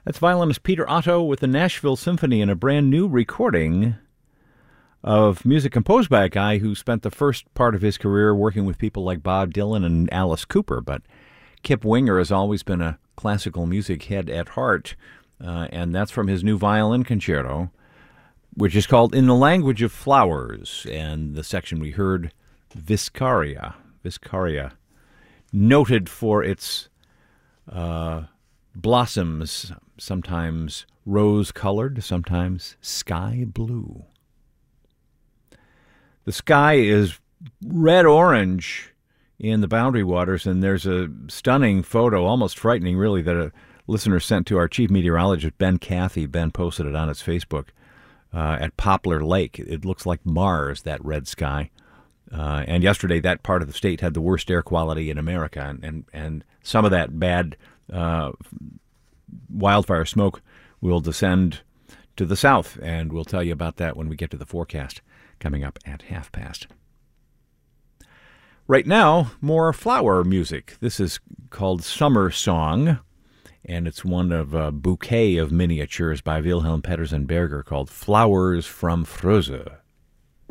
That's violinist Peter Otto with the Nashville Symphony in a brand new recording of music composed by a guy who spent the first part of his career working with people like Bob Dylan and Alice Cooper. But Kip Winger has always been a classical music head at heart, and that's from his new violin concerto, which is called In the Language of Flowers. And the section we heard, Viscaria, noted for its blossoms, sometimes rose-colored, sometimes sky blue. The sky is red-orange in the Boundary Waters, and there's a stunning photo, almost frightening really, that a listener sent to our chief meteorologist, Ben Cathy. Ben posted it on his Facebook at Poplar Lake. It looks like Mars, that red sky. And yesterday, that part of the state had the worst air quality in America, and some of that bad wildfire smoke will descend to the south, and we'll tell you about that when we get to the forecast coming up at 5:30. Right now, more flower music. This is called Summer Song, and it's one of a bouquet of miniatures by Wilhelm Petersen Berger called Flowers from Fröze.